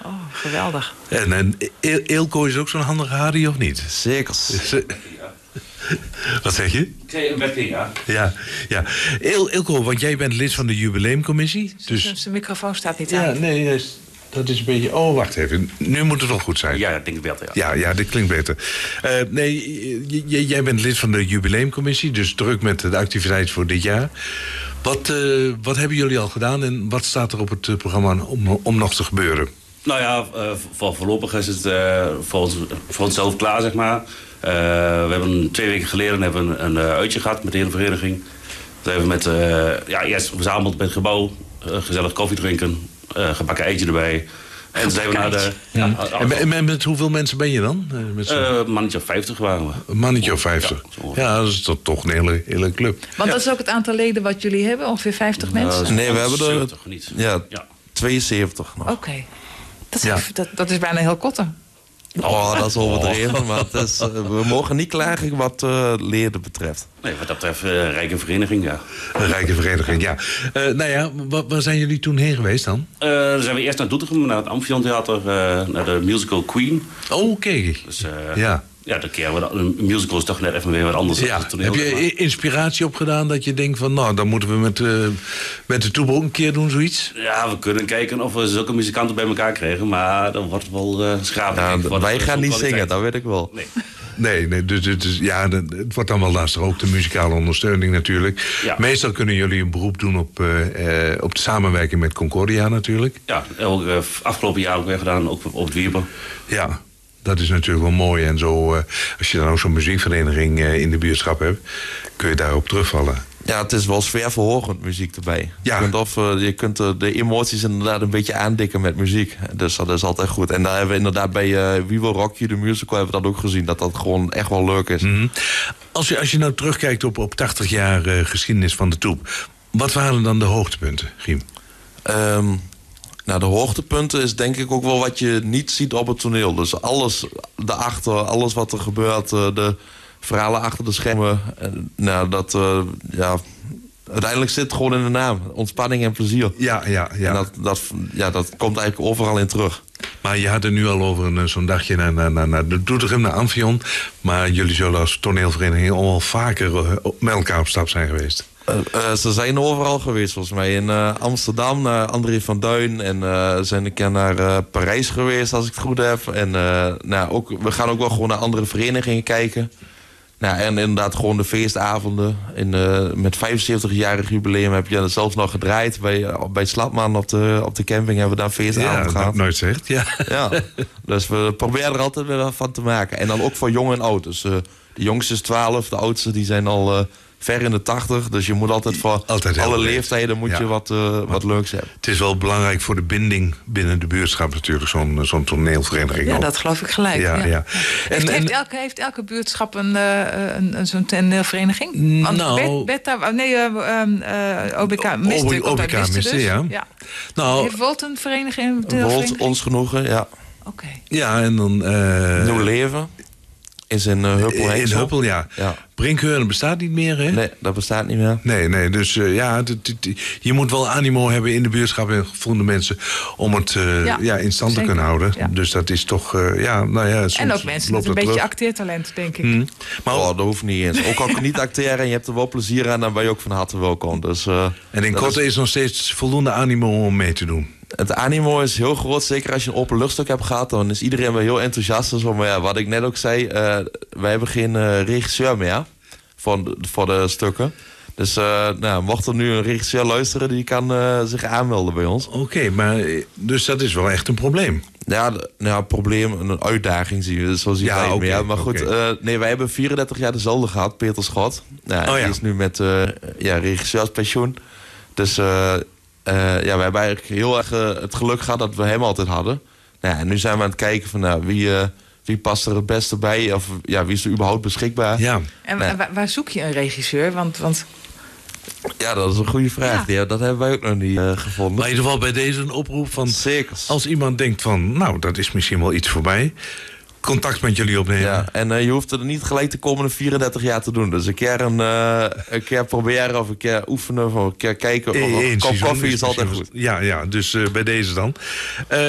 Oh, geweldig. En Eelco is ook zo'n handige Harry, of niet? Zeker. Wat zeg je? Ik zei een werking, ja. Ja. Eelco, want jij bent lid van de jubileumcommissie. Dus... Zijn microfoon staat niet aan. Ja, nee, dat is een beetje... Oh, wacht even. Nu moet het wel goed zijn. Ja, dat denk ik beter, ja. Ja, dit klinkt beter. Jij bent lid van de jubileumcommissie, dus druk met de activiteit voor dit jaar. Wat hebben jullie al gedaan en wat staat er op het programma om nog te gebeuren? Nou ja, voorlopig is het voor onszelf klaar, zeg maar. We hebben 2 weken geleden een uitje gehad met de hele vereniging. We hebben eerst verzameld bij het gebouw, gezellig koffie drinken, gebakken eitje erbij. En toen zijn we naar de... En met hoeveel mensen ben je dan? Een mannetje of 50 waren we. Een mannetje of 50? Ja, dat is toch een hele club. Want dat is ook het aantal leden wat jullie hebben? Ongeveer 50 mensen? Nee, we hebben er... 70 niet. Ja, 72 nog. Oké. Dat is bijna heel kotten. Oh, dat is overdreven, maar we mogen niet klagen wat leden betreft. Nee, wat dat betreft een rijke vereniging, ja. Een rijke vereniging, ja. Waar zijn jullie toen heen geweest dan? Dan zijn we eerst naar Doetinchem, naar het Amphitheater, naar de musical Queen. Oh, oké. Dus, ja, de keer een musical is toch net even weer wat anders. Ja. Heb je inspiratie opgedaan dat je denkt van... nou, dan moeten we met de Toep ook een keer doen, zoiets? Ja, we kunnen kijken of we zulke muzikanten bij elkaar krijgen. Maar dan wordt het wel schrapelijk. Ja, wij gaan niet zingen, dat weet ik wel. Nee, dus het wordt dan wel lastig. Ook de muzikale ondersteuning natuurlijk. Ja. Meestal kunnen jullie een beroep doen op de samenwerking met Concordia natuurlijk. Ja, ook afgelopen jaar ook weer gedaan, ook op het Wieper. Ja. Dat is natuurlijk wel mooi. En zo, als je dan ook zo'n muziekvereniging in de buurtschap hebt, kun je daarop terugvallen. Ja, het is wel sfeerverhogend muziek erbij. Ja. Je kunt de emoties inderdaad een beetje aandikken met muziek. Dus dat is altijd goed. En daar hebben we inderdaad bij We Will Rock You, de musical, hebben we dat ook gezien. Dat gewoon echt wel leuk is. Mm-hmm. Als je nou terugkijkt op 80 jaar geschiedenis van de Toep, wat waren dan de hoogtepunten, Giem? Nou, de hoogtepunten is denk ik ook wel wat je niet ziet op het toneel. Dus alles daarachter, alles wat er gebeurt, de verhalen achter de schermen. Uiteindelijk zit het gewoon in de naam. Ontspanning en plezier. Ja. En dat komt eigenlijk overal in terug. Maar je had het nu al over zo'n dagje naar de Doetinchem, naar Amphion. Maar jullie zullen als toneelvereniging al vaker met elkaar op stap zijn geweest. Ze zijn overal geweest volgens mij. In Amsterdam naar André van Duin. En zijn een keer naar Parijs geweest als ik het goed heb. En we gaan ook wel gewoon naar andere verenigingen kijken. Nou, en inderdaad gewoon de feestavonden. Met 75-jarig jubileum heb je zelfs nog gedraaid. Bij Slapman op de camping hebben we daar een feestavond gehad. Ja, nooit zegt. Ja. Dus we proberen er altijd weer van te maken. En dan ook voor jong en oud. Dus de jongste is 12, de oudste die zijn al... ver in de 80, dus je moet altijd voor alle leeftijden moet je wat leuks hebben. Het is wel belangrijk voor de binding binnen de buurtschap natuurlijk, zo'n toneelvereniging. Ja, ook. Dat geloof ik gelijk. Ja. Heeft elke buurtschap zo'n toneelvereniging? OBK Miste. OBK Miste, ja. Nou, heeft Volt een vereniging? Volt, ons genoegen, ja. Oké. Ja, en dan... Nieuw Leven is in Huppel. In Huppel, ja. Brinkhoorn bestaat niet meer, hè? Nee, dat bestaat niet meer. Nee, dus je moet wel animo hebben in de buurtschap en gevoelde mensen om het in stand te kunnen houden. Ja. Dus dat is toch, en ook mensen met een beetje acteertalent, denk ik. Maar dat hoeft niet eens. Ook al niet acteren en je hebt er wel plezier aan, dan ben je ook van harte welkom. Dus, en in Kotten is nog steeds voldoende animo om mee te doen. Het animo is heel groot, zeker als je een openluchtstuk hebt gehad. Dan is iedereen wel heel enthousiast. Dus, maar wat ik net ook zei, wij hebben geen regisseur meer voor de stukken. Dus mocht er nu een regisseur luisteren, die kan zich aanmelden bij ons. Oké, maar dus dat is wel echt een probleem. Ja, probleem, een uitdaging zien we. Zo zie je meer. Maar goed, wij hebben 34 jaar dezelfde gehad, Peter Schot. Die is nu met regisseurspensioen. Dus... we hebben eigenlijk heel erg het geluk gehad dat we hem altijd hadden. En nu zijn we aan het kijken van wie past er het beste bij? Of wie is er überhaupt beschikbaar? Ja. En waar zoek je een regisseur? Want... Ja, dat is een goede vraag. Ja, dat hebben wij ook nog niet gevonden. Maar in ieder geval bij deze een oproep van... Zeker. Als iemand denkt van, nou, dat is misschien wel iets voor mij... contact met jullie opnemen. Ja, en je hoeft er niet gelijk de komende 34 jaar te doen. Dus een keer proberen of een keer oefenen... of een keer kijken. Of een kop koffie is altijd goed. Ja, dus bij deze dan.